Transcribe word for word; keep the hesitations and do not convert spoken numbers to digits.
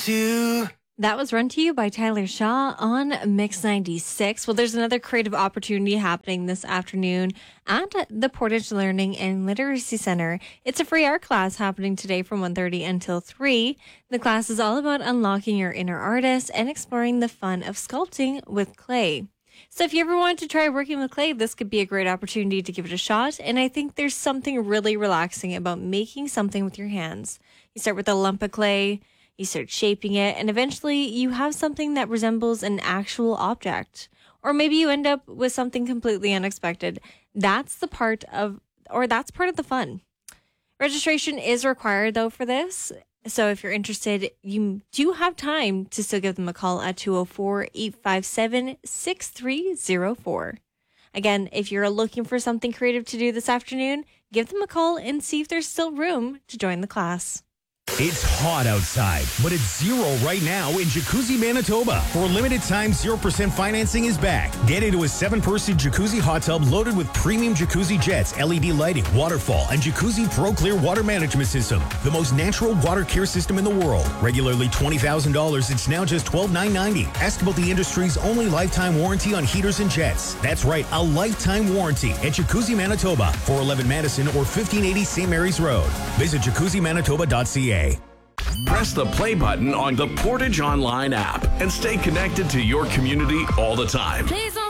to... That was Run to You by Tyler Shaw on Mix ninety-six. Well, there's another creative opportunity happening this afternoon at the Portage Learning and Literacy Center. It's a free art class happening today from one thirty until three. The class is all about unlocking your inner artist and exploring the fun of sculpting with clay. So if you ever wanted to try working with clay, this could be a great opportunity to give it a shot. And I think there's something really relaxing about making something with your hands. You start with a lump of clay, you start shaping it, and eventually you have something that resembles an actual object. Or maybe you end up with something completely unexpected. That's the part of, or that's part of the fun. Registration is required, though, for this. So if you're interested, you do have time to still give them a call at two oh four, eight five seven, six three oh four. Again, if you're looking for something creative to do this afternoon, give them a call and see if there's still room to join the class. It's hot outside, but it's zero right now in Jacuzzi, Manitoba. For a limited time, zero percent financing is back. Get into a seven-person jacuzzi hot tub loaded with premium jacuzzi jets, L E D lighting, waterfall, and Jacuzzi Pro Clear water management system. The most natural water care system in the world. Regularly twenty thousand dollars, it's now just twelve thousand nine hundred ninety dollars. Ask about the industry's only lifetime warranty on heaters and jets. That's right, a lifetime warranty at Jacuzzi, Manitoba, four eleven Madison or fifteen eighty Saint Mary's Road. Visit jacuzzi manitoba dot c a. Press the play button on the Portage Online app and stay connected to your community all the time. Please don't